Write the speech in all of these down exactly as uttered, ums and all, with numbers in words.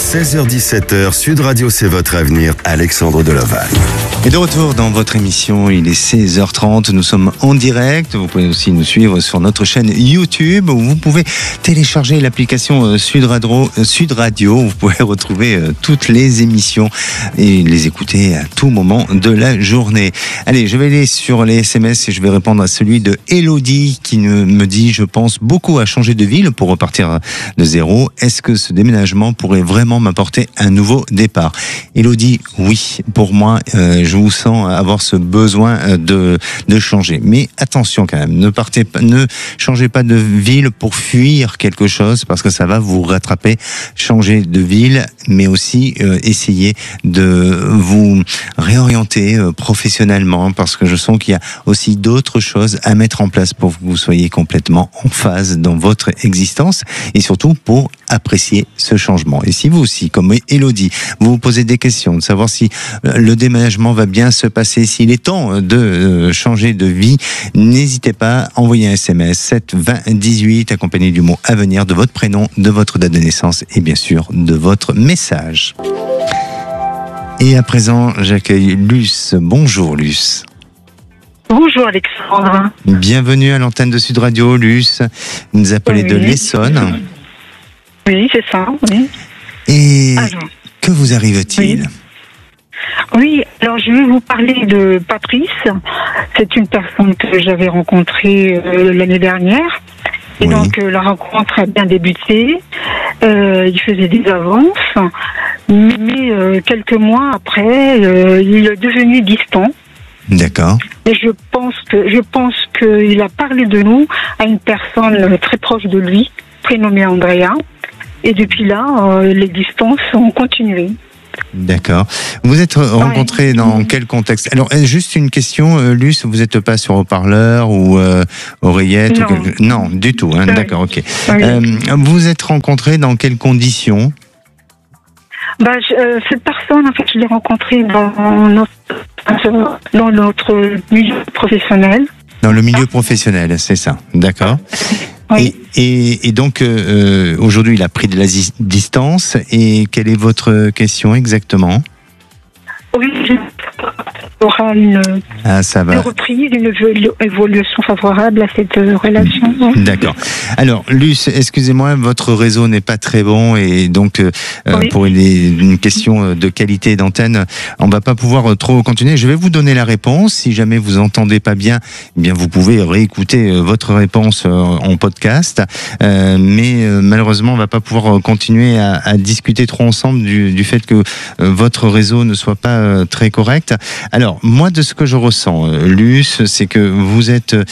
seize heures dix-sept heures, Sud Radio, c'est votre avenir, Alexandre Deloval. Et de retour dans votre émission, il est seize heures trente, nous sommes en direct. Vous pouvez aussi nous suivre sur notre chaîne YouTube, où vous pouvez télécharger l'application Sud Radio. Sud Radio, vous pouvez retrouver toutes les émissions et les écouter à tout moment de la journée. Allez, je vais aller sur les S M S et je vais répondre à celui de Elodie qui me dit: je pense beaucoup à changer de ville pour repartir de zéro. Est-ce que ce déménagement pourrait vraiment m'apporter un nouveau départ? Elodie, oui, pour moi, euh, je vous sens avoir ce besoin de, de changer. Mais attention quand même, ne partez pas, ne changez pas de ville pour fuir quelque chose, parce que ça va vous rattraper. Changez de ville, mais aussi euh, essayez de vous réorienter euh, professionnellement, parce que je sens qu'il y a aussi d'autres choses à mettre en place pour que vous soyez complètement en phase dans votre existence, et surtout pour apprécier ce changement. Et si vous aussi, comme Elodie, vous vous posez des questions, de savoir si le déménagement va bien se passer, s'il est temps de changer de vie, n'hésitez pas à envoyer un S M S sept vingt dix-huit accompagné du mot avenir, de votre prénom, de votre date de naissance et bien sûr de votre message. Et à présent, j'accueille Luce. Bonjour Luce. Bonjour Alexandre. Bienvenue à l'antenne de Sud Radio, Luce. Vous nous appelez oui. de l'Essonne. Oui, c'est ça, oui. Et alors, que vous arrive-t-il ? Oui. Oui, alors je vais vous parler de Patrice. C'est une personne que j'avais rencontrée euh, l'année dernière. Et oui. donc euh, la rencontre a bien débuté. Euh, il faisait des avances. Mais euh, quelques mois après, euh, il est devenu distant. D'accord. Et je pense que je pense qu'il a parlé de nous à une personne très proche de lui, prénommée Andrea. Et depuis là, euh, les distances ont continué. D'accord. Vous êtes rencontrés ouais. dans quel contexte? Alors, juste une question, euh, Luce, vous n'êtes pas sur haut-parleur ou euh, oreillette non. ou quelque... non, du tout. Hein, ouais. D'accord, ok. Ouais. Euh, vous êtes rencontrés dans quelles conditions? Bah, je, euh, cette personne, en fait, je l'ai rencontrée dans notre, dans notre milieu professionnel. Dans le milieu professionnel, c'est ça. D'accord. Oui. Et, et, et donc, euh, aujourd'hui, il a pris de la distance. Et quelle est votre question exactement? Oui, il aura une, ah, ça va. une reprise, une évolution favorable à cette relation. D'accord. Alors, Luce, excusez-moi, votre réseau n'est pas très bon et donc, euh, oui. pour une, une question de qualité d'antenne, on ne va pas pouvoir trop continuer. Je vais vous donner la réponse. Si jamais vous entendez pas bien, eh bien vous pouvez réécouter votre réponse en podcast. Euh, mais euh, malheureusement, on ne va pas pouvoir continuer à, à discuter trop ensemble du, du fait que euh, votre réseau ne soit pas euh, très correct. Alors, moi, de ce que je ressens, Luce, c'est que vous êtes euh,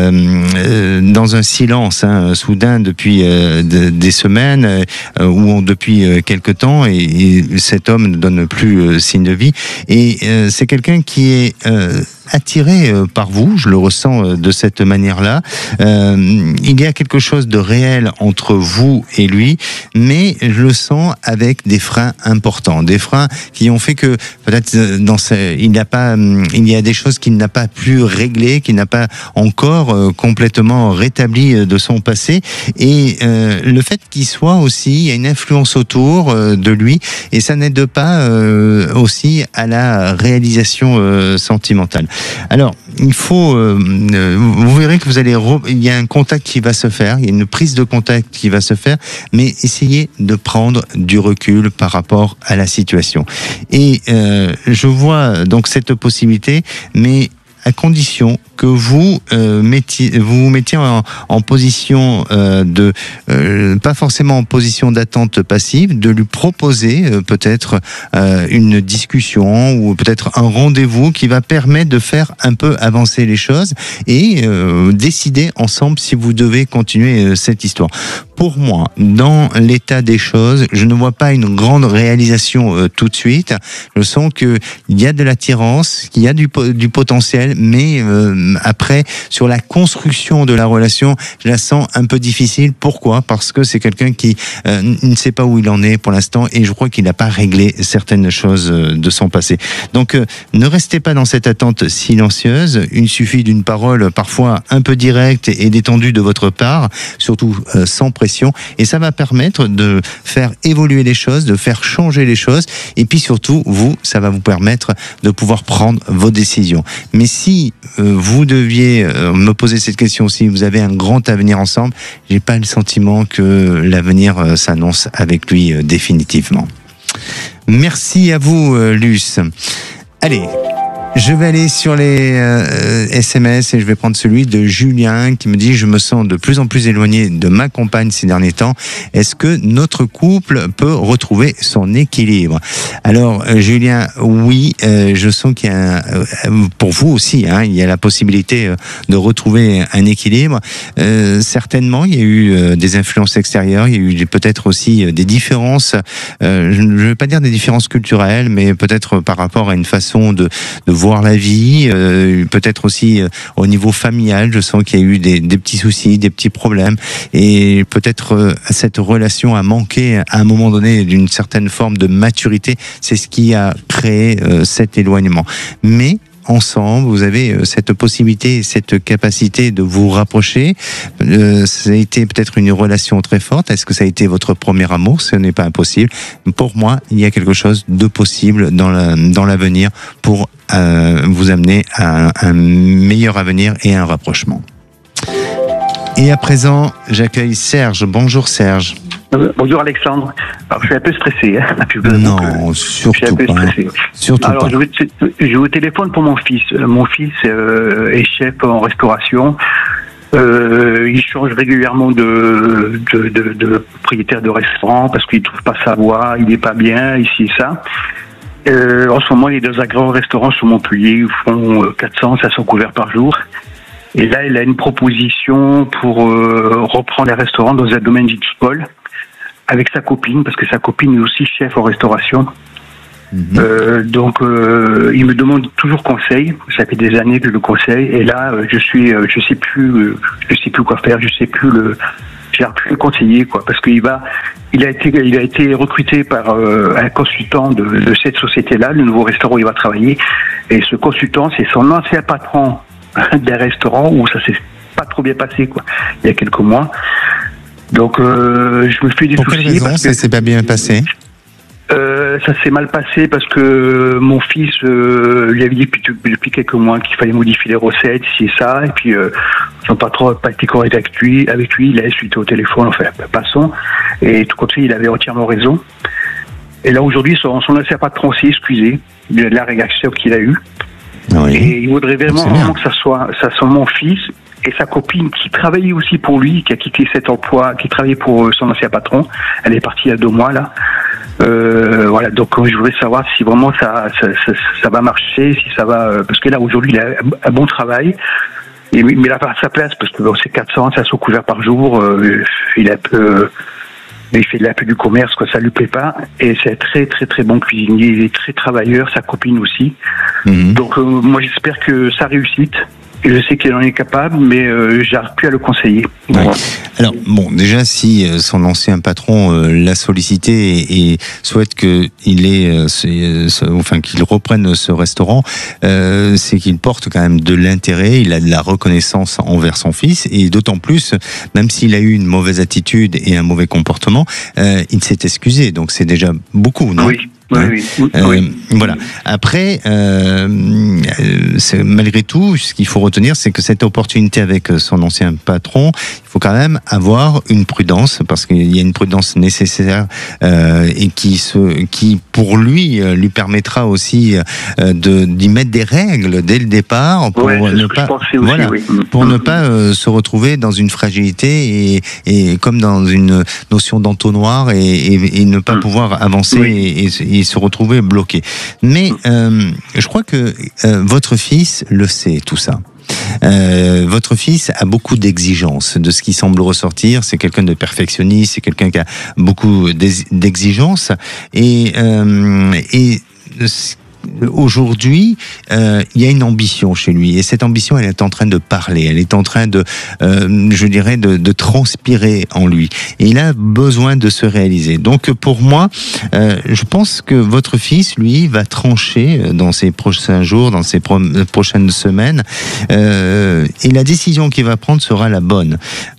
euh, dans un silence hein, soudain depuis euh, de, des semaines euh, ou depuis euh, quelque temps, et, et cet homme ne donne plus euh, signe de vie. Et euh, c'est quelqu'un qui est euh, attiré euh, par vous, je le ressens euh, de cette manière-là. Euh, il y a quelque chose de réel entre vous et lui, mais je le sens avec des freins importants, des freins qui ont fait que peut-être dans ce, il n'a pas, il y a des choses qu'il n'a pas pu régler, qu'il n'a pas encore euh, complètement rétabli de son passé, et euh, le fait qu'il soit aussi, il y a une influence autour euh, de lui, et ça n'aide pas euh, aussi à la réalisation euh, sentimentale. Alors, il faut, euh, vous verrez que vous allez, re, il y a un contact qui va se faire, il y a une prise de contact qui va se faire, mais essayez de prendre du recul par rapport à la situation. Et euh, je vois donc cette possibilité, mais à condition que vous euh, mettiez, vous vous mettiez en, en position euh, de, euh, pas forcément en position d'attente passive, de lui proposer euh, peut-être euh, une discussion ou peut-être un rendez-vous qui va permettre de faire un peu avancer les choses et euh, décider ensemble si vous devez continuer euh, cette histoire. Pour moi, dans l'état des choses, je ne vois pas une grande réalisation euh, tout de suite. Je sens que il y a de l'attirance, qu'il y a du, du potentiel, mais euh, après, sur la construction de la relation, je la sens un peu difficile. Pourquoi ? Parce que c'est quelqu'un qui euh, ne sait pas où il en est pour l'instant, et je crois qu'il n'a pas réglé certaines choses de son passé. Donc, euh, ne restez pas dans cette attente silencieuse. Il suffit d'une parole parfois un peu directe et détendue de votre part, surtout euh, sans pression. pression, et ça va permettre de faire évoluer les choses, de faire changer les choses, et puis surtout, vous, ça va vous permettre de pouvoir prendre vos décisions. Mais si euh, vous deviez euh, me poser cette question, si vous avez un grand avenir ensemble, j'ai pas le sentiment que l'avenir euh, s'annonce avec lui euh, définitivement. Merci à vous, euh, Luce. Allez. Je vais aller sur les euh, S M S et je vais prendre celui de Julien qui me dit « Je me sens de plus en plus éloigné de ma compagne ces derniers temps. Est-ce que notre couple peut retrouver son équilibre ?» Alors, euh, Julien, oui, euh, je sens qu'il y a, un, euh, pour vous aussi, hein, il y a la possibilité euh, de retrouver un équilibre. Euh, certainement, il y a eu euh, des influences extérieures, il y a eu peut-être aussi euh, des différences, euh, je ne vais pas dire des différences culturelles, mais peut-être par rapport à une façon de, de voir la vie, euh, peut-être aussi euh, au niveau familial, je sens qu'il y a eu des, des petits soucis, des petits problèmes, et peut-être euh, cette relation a manqué à un moment donné d'une certaine forme de maturité, c'est ce qui a créé euh, cet éloignement. Mais ensemble, vous avez cette possibilité, cette capacité de vous rapprocher. Euh, ça a été peut-être une relation très forte. Est-ce que ça a été votre premier amour? Ce n'est pas impossible. Pour moi, il y a quelque chose de possible dans la, dans l'avenir pour euh, vous amener à un, un meilleur avenir et un rapprochement. Et à présent, j'accueille Serge. Bonjour Serge. Euh, bonjour Alexandre. Alors, je suis un peu stressé. Hein. Non, surtout je suis un peu pas. Stressé. Surtout Alors, pas. Je, je, je vous téléphone pour mon fils. Mon fils euh, est chef en restauration. Euh, il change régulièrement de, de, de, de propriétaire de restaurant parce qu'il ne trouve pas sa voie, il n'est pas bien, ici et ça. Euh, en ce moment, il est dans un grand restaurant sur Montpellier. Ils font quatre cents, cinq cents couverts par jour. Et là, il a une proposition pour euh, reprendre les restaurants dans un domaine viticole avec sa copine, parce que sa copine est aussi chef en restauration. Mmh. Euh, donc, euh, il me demande toujours conseil. Ça fait des années que je le conseille. Et là, euh, je suis, euh, je sais plus, euh, je sais plus quoi faire. Je sais plus le, j'arrive plus le conseiller, quoi, parce qu'il va, il a été, il a été recruté par euh, un consultant de, de cette société-là, le nouveau restaurant où il va travailler. Et ce consultant, c'est son ancien patron des restaurants où ça s'est pas trop bien passé, quoi, il y a quelques mois. Donc, euh, je me fais des Pour soucis. Pour quelle raison parce ça que, s'est pas bien passé? euh, Ça s'est mal passé parce que mon fils euh, lui avait dit depuis, depuis quelques mois qu'il fallait modifier les recettes, ci et ça, et puis euh, son patron n'a pas été correct avec lui, avec lui, il a insulté au téléphone, enfin, passons, et tout comme ça, il avait entièrement raison. Et là, aujourd'hui, son, son ancien patron s'est excusé de la réaction qu'il a eue. Oui. Et il voudrait vraiment, vraiment que ça soit, ça soit mon fils et sa copine qui travaillait aussi pour lui, qui a quitté cet emploi, qui travaillait pour son ancien patron. Elle est partie il y a deux mois là. Euh, voilà, donc je voudrais savoir si vraiment ça, ça, ça, ça va marcher, si ça va, parce que là aujourd'hui il a un bon travail, et, mais il a pas sa place parce que bon, c'est quatre cents, ça se couvert par jour. Euh, il est un peu, il fait un peu du commerce, quoi, ça lui plaît pas. Et c'est un très très très bon cuisinier, il est très travailleur, sa copine aussi. Mmh. Donc euh, moi j'espère que ça réussite. Et je sais qu'il en est capable, mais euh, j'arrive plus à le conseiller. Ouais. Alors bon, déjà si euh, son ancien patron euh, l'a sollicité et, et souhaite qu'il ait, euh, ce, ce, enfin qu'il reprenne ce restaurant, euh, c'est qu'il porte quand même de l'intérêt, il a de la reconnaissance envers son fils, et d'autant plus, même s'il a eu une mauvaise attitude et un mauvais comportement, euh, il s'est excusé. Donc c'est déjà beaucoup, non? Oui. Oui, oui, oui, euh, oui. Voilà. Après, euh, c'est, malgré tout, ce qu'il faut retenir, c'est que cette opportunité avec son ancien patron, il faut quand même avoir une prudence, parce qu'il y a une prudence nécessaire euh, et qui, se, qui, pour lui, lui permettra aussi euh, de, d'y mettre des règles dès le départ pour ouais, ne pas, aussi, voilà, oui. pour mmh. ne pas euh, se retrouver dans une fragilité et, et comme dans une notion d'entonnoir et, et, et ne pas mmh. pouvoir avancer oui. et, et, et se retrouver bloqué. Mais euh, je crois que euh, votre fils le sait, tout ça. Euh, votre fils a beaucoup d'exigences. De ce qui semble ressortir, c'est quelqu'un de perfectionniste, c'est quelqu'un qui a beaucoup d'exigences. Et, euh, et aujourd'hui, euh, il y a une ambition chez lui, et cette ambition, elle est en train de parler, elle est en train de, euh, je dirais, de, de transpirer en lui, et il a besoin de se réaliser. Donc, pour moi, euh, je pense que votre fils, lui, va trancher dans ces prochains jours, dans ces pro- prochaines semaines, euh, et la décision qu'il va prendre sera la bonne. Alors,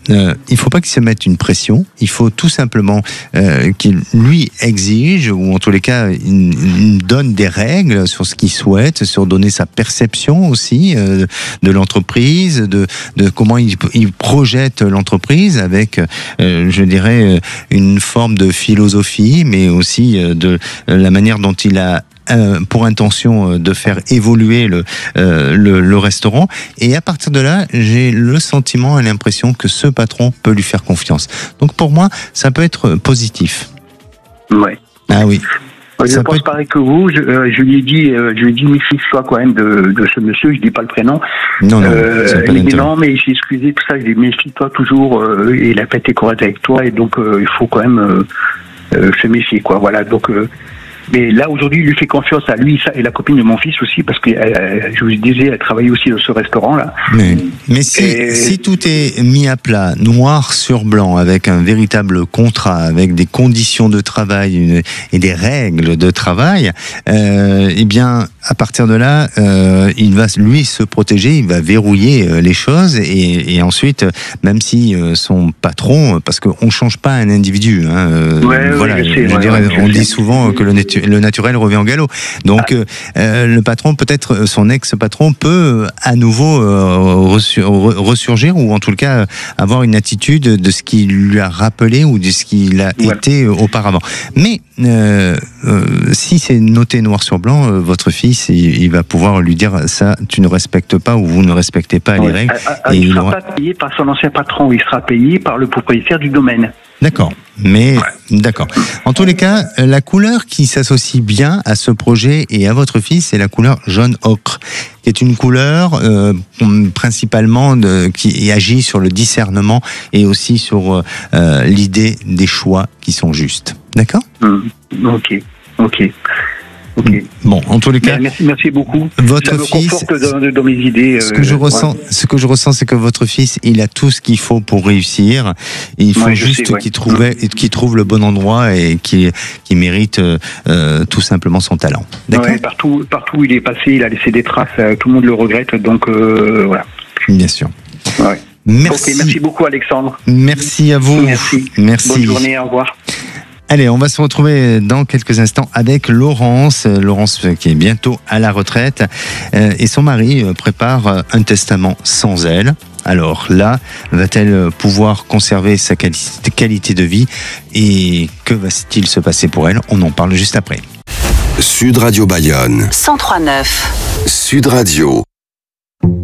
euh, il faut pas qu'il se mette une pression. Il faut tout simplement euh, qu'il lui exige, ou en tous les cas, il, il donne des règles sur ce qu'il souhaite, sur donner sa perception aussi euh, de l'entreprise, de, de comment il, il projette l'entreprise avec, euh, je dirais, une forme de philosophie, mais aussi de la manière dont il a pour intention de faire évoluer le, euh, le, le restaurant. Et à partir de là, j'ai le sentiment et l'impression que ce patron peut lui faire confiance. Donc pour moi, ça peut être positif. Ouais. Ah oui. Je Ça pense peut... pareil que vous. Je, euh, je lui ai dit, euh, je lui ai dit, méfie-toi quand même de, de ce monsieur. Je dis pas le prénom. Non, non. Euh, c'est pas il dit non, mais il s'est excusé tout ça. Je dis méfie-toi toujours. Euh, et il a pas été correct avec toi, et donc euh, il faut quand même euh, euh, se méfier, quoi. Voilà. Donc. Euh, Mais là, aujourd'hui, il lui fait confiance à lui ça, et la copine de mon fils aussi, parce que euh, je vous disais, elle travaille aussi dans ce restaurant-là. Mais, mais si, et... si tout est mis à plat, noir sur blanc, avec un véritable contrat, avec des conditions de travail une, et des règles de travail, euh, eh bien, à partir de là, euh, il va lui se protéger, il va verrouiller euh, les choses, et, et ensuite, même si euh, son patron, parce qu'on ne change pas un individu, hein, euh, ouais, voilà, oui, je sais, je ouais, dirais, ouais, on je dit sais. souvent que le le naturel revient au galop. Donc, ah. euh, le patron, peut-être son ex-patron, peut à nouveau euh, ressurgir, ou en tout cas avoir une attitude de ce qu'il lui a rappelé ou de ce qu'il a ouais. été auparavant. Mais euh, euh, si c'est noté noir sur blanc, euh, votre fils, il, il va pouvoir lui dire ça, tu ne respectes pas ou vous ne respectez pas ouais. les règles. Ah, ah, et il ne sera aura... pas payé par son ancien patron, il sera payé par le propriétaire du domaine. D'accord, mais ouais. d'accord. En tous les cas, la couleur qui s'associe bien à ce projet et à votre fils, c'est la couleur jaune ocre, qui est une couleur euh, principalement de, qui agit sur le discernement et aussi sur euh, l'idée des choix qui sont justes. D'accord ? mmh. Ok, ok. Okay. Bon, en tous les cas, merci, merci beaucoup. Votre ça me fils, conforte dans, dans mes idées. Ce que je euh, ressens, ouais. ce que je ressens, c'est que votre fils, il a tout ce qu'il faut pour réussir. Et il faut ouais, juste sais, ouais. qu'il trouve, qu'il trouve le bon endroit et qu'il, qu'il mérite euh, tout simplement son talent. D'accord ? Ouais, partout, partout où il est passé, il a laissé des traces. Tout le monde le regrette, donc euh, voilà. Bien sûr. Ouais. Merci. Okay, merci beaucoup, Alexandre. Merci à vous. Merci. Merci. Bonne journée. Au revoir. Allez, on va se retrouver dans quelques instants avec Laurence. Laurence qui est bientôt à la retraite et son mari prépare un testament sans elle. Alors là, va-t-elle pouvoir conserver sa qualité de vie et que va-t-il se passer pour elle ? On en parle juste après. Sud Radio Bayonne. cent trois neuf. Sud Radio.